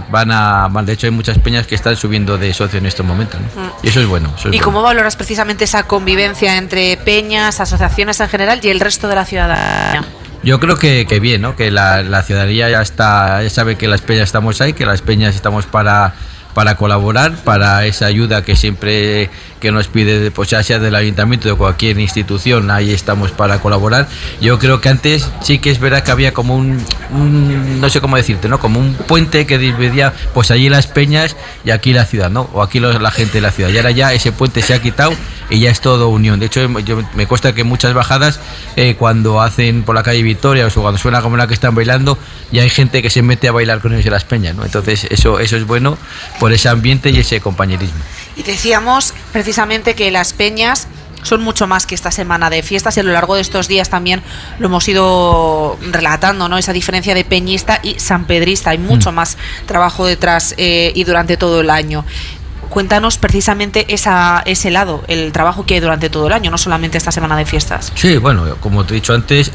de hecho hay muchas peñas que están subiendo de socio en estos momentos, ¿no? Y eso es bueno. ¿Y cómo valoras precisamente esa convivencia entre peñas, asociaciones en general y el resto de la ciudadanía? Yo creo que bien, ¿no? Que la ciudadanía ya sabe que las peñas estamos ahí, que las peñas estamos para colaborar, para esa ayuda que siempre que nos pide, pues ya sea del ayuntamiento o de cualquier institución, ahí estamos para colaborar. Yo creo que antes sí que es verdad que había como un no sé cómo decirte, ¿no? Como un puente que dividía pues allí las peñas y aquí la ciudad, ¿no? O aquí la gente de la ciudad. Y ahora ya ese puente se ha quitado y ya es todo unión. De hecho, me consta que muchas bajadas, cuando hacen por la calle Victoria o cuando suena como la que están bailando, ya hay gente que se mete a bailar con ellos en las peñas, ¿no? Entonces eso es bueno por ese ambiente y ese compañerismo. Y decíamos precisamente que las peñas son mucho más que esta semana de fiestas, y a lo largo de estos días también lo hemos ido relatando, ¿no? Esa diferencia de peñista y sanpedrista. Hay mucho más trabajo detrás y durante todo el año. Cuéntanos precisamente ese lado, el trabajo que hay durante todo el año, no solamente esta semana de fiestas. Sí, bueno, como te he dicho antes,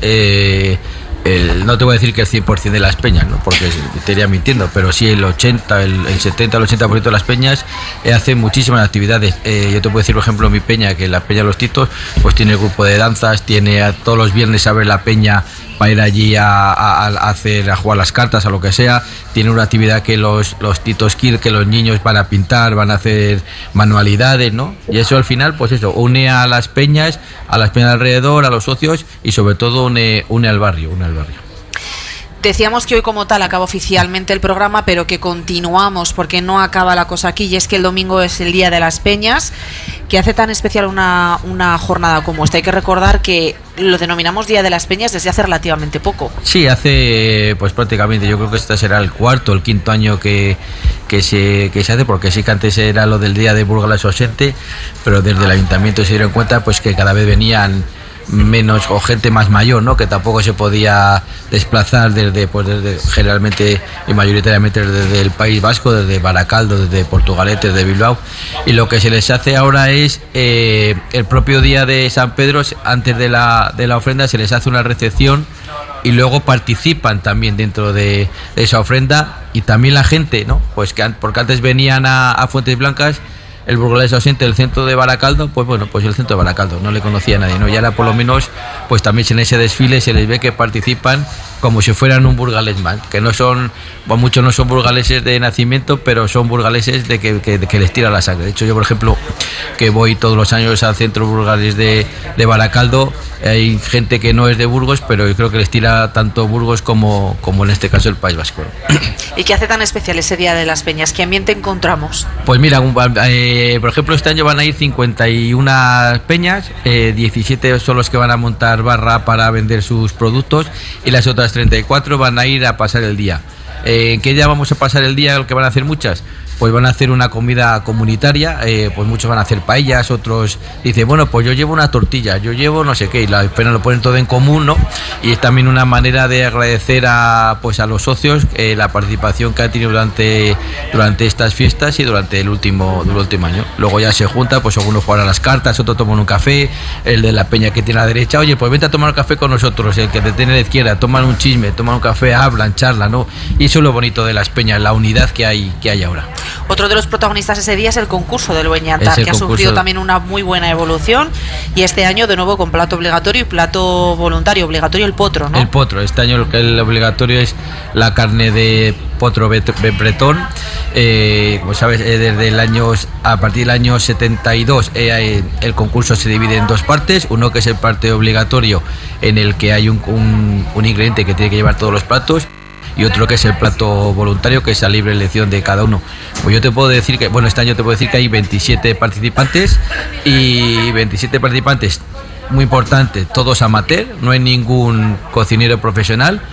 no te voy a decir que el 100% de las peñas, ¿no? Porque te iría mintiendo, pero sí el 70, el 80% de las peñas hacen muchísimas actividades. Yo te puedo decir, por ejemplo, mi peña, que la Peña de los Titos, pues tiene el grupo de danzas, tiene todos los viernes a ver la peña para ir allí a jugar las cartas, a lo que sea. Tiene una actividad que los Titos Kir, que los niños van a pintar, van a hacer manualidades, ¿no? Y eso al final, pues eso, une a las peñas alrededor, a los socios, y sobre todo une al barrio. Decíamos que hoy como tal acaba oficialmente el programa, pero que continuamos porque no acaba la cosa aquí, y es que el domingo es el Día de las Peñas. ¿Qué hace tan especial una jornada como esta? Hay que recordar que lo denominamos Día de las Peñas desde hace relativamente poco. Sí, hace pues prácticamente, yo creo que este será el cuarto o el quinto año que se hace, porque sí que antes era lo del Día de Burgales ausente, pero desde el ayuntamiento se dieron cuenta pues que cada vez venían menos o gente más mayor, ¿no? Que tampoco se podía desplazar desde generalmente y mayoritariamente desde el País Vasco, desde Baracaldo, desde Portugalete, desde Bilbao, y lo que se les hace ahora es el propio día de San Pedro, antes de la ofrenda, se les hace una recepción y luego participan también dentro de esa ofrenda, y también la gente, ¿no? Pues porque antes venían a Fuentes Blancas, el burgalés ausente del centro de Baracaldo, pues bueno, pues el centro de Baracaldo no le conocía a nadie, ¿no? Y ahora por lo menos pues también en ese desfile se les ve que participan como si fueran un burgalés más, que no son, bueno, muchos no son burgaleses de nacimiento, pero son burgaleses de que les tira la sangre. De hecho, yo por ejemplo, que voy todos los años al centro burgalés de Baracaldo, hay gente que no es de Burgos, pero yo creo que les tira tanto Burgos como en este caso el País Vasco. ¿Y qué hace tan especial ese Día de las Peñas? ¿Qué ambiente encontramos? Pues mira, por ejemplo, este año van a ir 51 peñas, 17 son los que van a montar barra para vender sus productos, y las otras 34 van a ir a pasar el día. ¿En qué día vamos a pasar el día? ¿Qué van a hacer muchas? Pues van a hacer una comida comunitaria, pues muchos van a hacer paellas, otros dicen, bueno, pues yo llevo una tortilla, yo llevo no sé qué, y la pena lo ponen todo en común, ¿no? Y es también una manera de agradecer a los socios la participación que han tenido durante estas fiestas y durante el último año. Luego ya se junta, pues algunos juegan a las cartas, otros toman un café, el de la peña que tiene a la derecha, oye, pues vente a tomar un café con nosotros, el que te tiene a la izquierda, toman un chisme, toman un café, hablan, charlan, ¿no? Y eso es lo bonito de las peñas, la unidad que hay ahora. Otro de los protagonistas ese día es el concurso del buen llantar, que ha sufrido también una muy buena evolución, y este año de nuevo con plato obligatorio y plato voluntario. Obligatorio el potro, ¿no? El potro, este año el obligatorio es la carne de potro bretón. Como sabes, a partir del año 72 el concurso se divide en dos partes, uno que es el parte obligatorio, en el que hay un ingrediente que tiene que llevar todos los platos, y otro que es el plato voluntario, que es a libre elección de cada uno. Pues yo te puedo decir que, bueno, este año te puedo decir que hay 27 participantes, y 27 participantes, muy importante, todos amateur, no hay ningún cocinero profesional,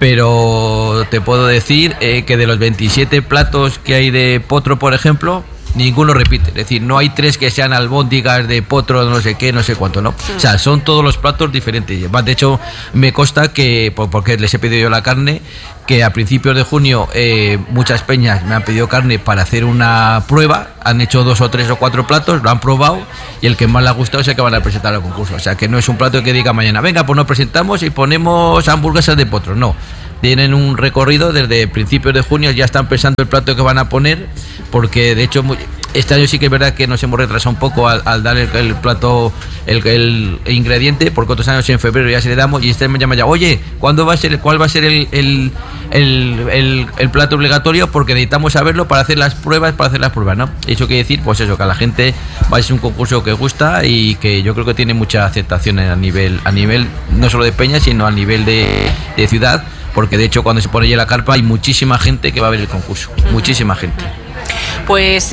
pero te puedo decir que de los 27 platos que hay de potro, por ejemplo, ninguno repite. Es decir, no hay 3 que sean albóndigas de potro, no sé qué, no sé cuánto, ¿no? O sea, son todos los platos diferentes. De hecho, me consta que, porque les he pedido yo la carne, que a principios de junio muchas peñas me han pedido carne para hacer una prueba, han hecho 2 o 3 o 4 platos, lo han probado y el que más les ha gustado es el que van a presentar al concurso. O sea, que no es un plato que diga mañana, venga, pues nos presentamos y ponemos hamburguesas de potro, no. Tienen un recorrido desde principios de junio, ya están pensando el plato que van a poner, porque de hecho este año sí que es verdad que nos hemos retrasado un poco al dar el plato, el ingrediente, porque otros años en febrero ya se le damos y este año me llama ya, oye, cuál va a ser el plato obligatorio? Porque necesitamos saberlo para hacer las pruebas, ¿no? Eso quiere decir, pues eso, que a la gente va a ser un concurso que gusta y que yo creo que tiene mucha aceptación a nivel no solo de peña, sino a nivel de ciudad, porque de hecho cuando se pone ya la carpa hay muchísima gente que va a ver el concurso, muchísima gente. Pues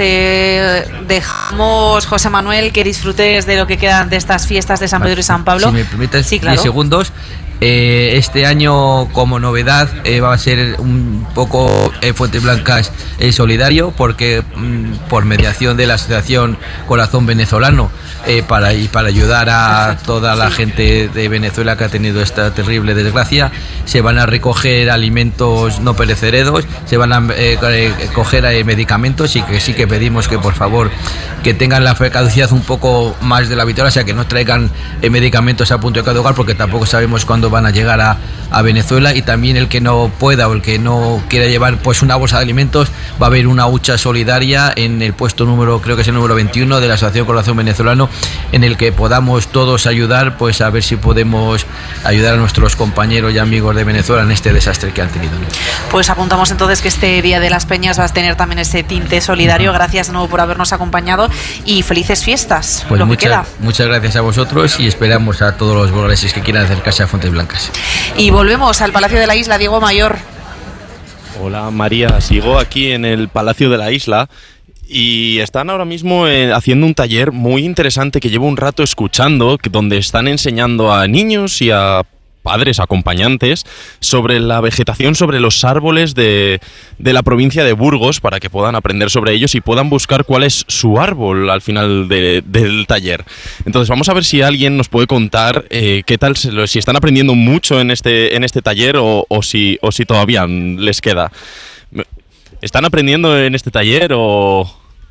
dejamos, José Manuel, que disfrutes de lo que quedan de estas fiestas de San Pedro y San Pablo. Si me permites, sí, claro. 10 segundos. Este año, como novedad, va a ser un poco Fuentes Blancas solidario, porque por mediación de la Asociación Corazón Venezolano, para ayudar a toda la gente de Venezuela que ha tenido esta terrible desgracia, se van a recoger alimentos no perecederos, se van a coger medicamentos, y que sí que pedimos que por favor que tengan la caducidad un poco más de la habitual, o sea, que no traigan medicamentos a punto de caducar, porque tampoco sabemos cuándo van a llegar a Venezuela. Y también el que no pueda o el que no quiera llevar pues una bolsa de alimentos, va a haber una hucha solidaria en el puesto número, creo que es el número 21 de la Asociación Corazón Venezolano, en el que podamos todos ayudar, pues a ver si podemos ayudar a nuestros compañeros y amigos de Venezuela en este desastre que han tenido. Pues apuntamos entonces que este Día de las Peñas va a tener también ese tinte solidario. Gracias de nuevo por habernos acompañado y felices fiestas. Pues muchas gracias a vosotros y esperamos a todos los burgaleses que quieran acercarse a Fuentes Blancas. Y volvemos al Palacio de la Isla, Diego Mayor. Hola María, sigo aquí en el Palacio de la Isla y están ahora mismo haciendo un taller muy interesante que llevo un rato escuchando, donde están enseñando a niños y a padres acompañantes sobre la vegetación, sobre los árboles de la provincia de Burgos, para que puedan aprender sobre ellos y puedan buscar cuál es su árbol al final del taller. Entonces vamos a ver si alguien nos puede contar qué tal, si están aprendiendo mucho en este taller o si todavía les queda. ¿Están aprendiendo en este taller o...?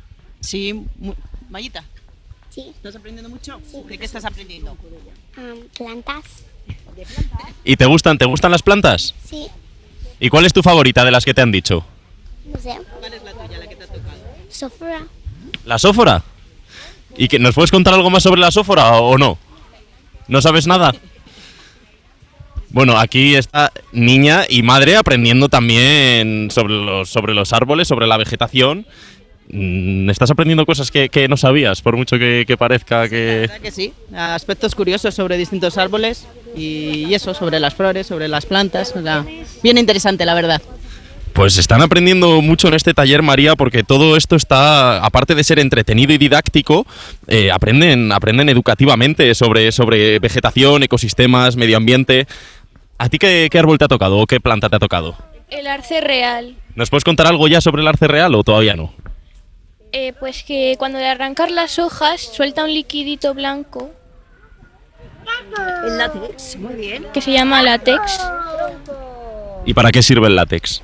Sí, Mayita. Sí. ¿Estás aprendiendo mucho? Sí. ¿De qué estás aprendiendo? Plantas. ¿De plantas? ¿Y te gustan las plantas? Sí. ¿Y cuál es tu favorita de las que te han dicho? No sé. ¿Cuál es la tuya, la que te ha tocado? Sofra. ¿La sófora? ¿Y que nos puedes contar algo más sobre la sófora o no? ¿No sabes nada? Bueno, aquí está niña y madre aprendiendo también sobre los árboles, sobre la vegetación. Estás aprendiendo cosas que no sabías, por mucho que parezca que... La verdad que sí, aspectos curiosos sobre distintos árboles y eso, sobre las flores, sobre las plantas. Bien interesante, la verdad. Pues están aprendiendo mucho en este taller, María, porque todo esto está, aparte de ser entretenido y didáctico, aprenden educativamente sobre vegetación, ecosistemas, medio ambiente. ¿A ti qué árbol te ha tocado o qué planta te ha tocado? El arce real. ¿Nos puedes contar algo ya sobre el arce real o todavía no? Pues que cuando de arrancar las hojas suelta un liquidito blanco. El látex, muy bien. Que se llama látex. ¿Y para qué sirve el látex?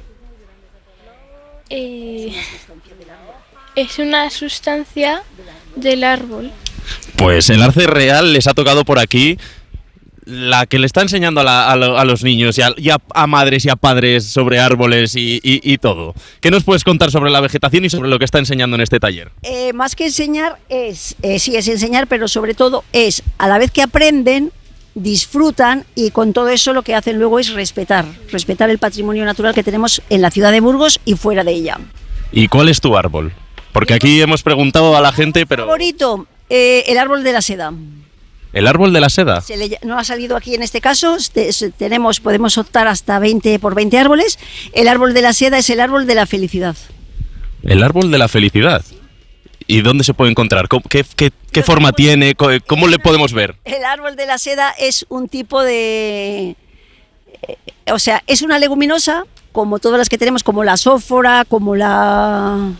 Es una sustancia del árbol. Pues el arce real les ha tocado por aquí, la que le está enseñando a los niños y a madres y a padres sobre árboles y todo. ¿Qué nos puedes contar sobre la vegetación y sobre lo que está enseñando en este taller? Más que enseñar sí es enseñar, pero sobre todo es, a la vez que aprenden, disfrutan, y con todo eso lo que hacen luego es respetar el patrimonio natural que tenemos en la ciudad de Burgos y fuera de ella. ¿Y cuál es tu árbol? Porque aquí hemos preguntado a la gente, pero... Favorito, el árbol de la seda. ¿El árbol de la seda? No ha salido aquí en este caso, podemos optar hasta 20 por 20 árboles. El árbol de la seda es el árbol de la felicidad. ¿El árbol de la felicidad? ¿Y dónde se puede encontrar? ¿Qué forma tiene? ¿Cómo le podemos ver? El árbol de la seda es un tipo de... O sea, es una leguminosa, como todas las que tenemos, como la sófora, como la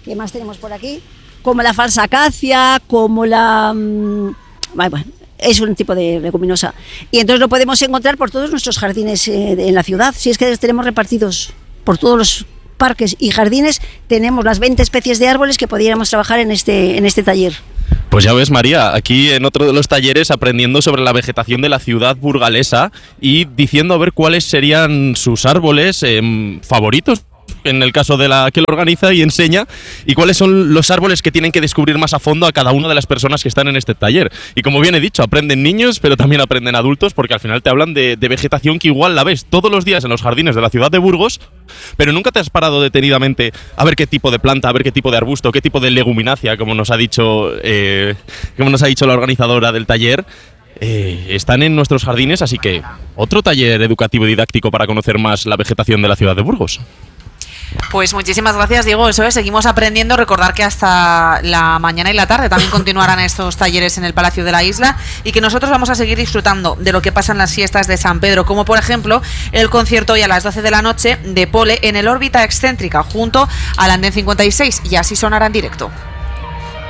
¿Qué más tenemos por aquí? Como la falsa acacia, como la... bueno, es un tipo de leguminosa. Y entonces lo podemos encontrar por todos nuestros jardines en la ciudad. Si es que tenemos repartidos por todos los parques y jardines, tenemos las 20 especies de árboles que podríamos trabajar en este taller. Pues ya ves, María, aquí en otro de los talleres aprendiendo sobre la vegetación de la ciudad burgalesa y diciendo a ver cuáles serían sus árboles favoritos, en el caso de la que lo organiza y enseña, y cuáles son los árboles que tienen que descubrir más a fondo a cada una de las personas que están en este taller. Y como bien he dicho, aprenden niños, pero también aprenden adultos, porque al final te hablan de vegetación que igual la ves todos los días en los jardines de la ciudad de Burgos, pero nunca te has parado detenidamente a ver qué tipo de planta, a ver qué tipo de arbusto, qué tipo de leguminácea, como nos ha dicho la organizadora del taller. Están en nuestros jardines, así que otro taller educativo y didáctico para conocer más la vegetación de la ciudad de Burgos. Pues muchísimas gracias, Diego. Eso es, seguimos aprendiendo. Recordar que hasta la mañana y la tarde también continuarán estos talleres en el Palacio de la Isla y que nosotros vamos a seguir disfrutando de lo que pasa en las fiestas de San Pedro, como por ejemplo el concierto hoy a las 12 de la noche de Pole en el Órbita Excéntrica junto al Andén 56, y así sonará en directo.